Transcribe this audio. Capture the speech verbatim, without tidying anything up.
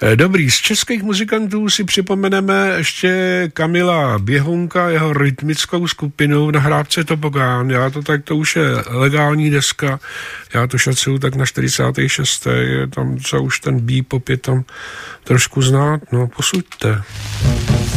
Dobrý, z českých muzikantů si připomeneme ještě Kamila Běhounka, jeho rytmickou skupinu v nahrávce Tobogán. Já to tak, to už je legální deska, já to šacuju tak na čtyřicátý šestý Tam co už ten bebop je tam trošku znát, no posuďte.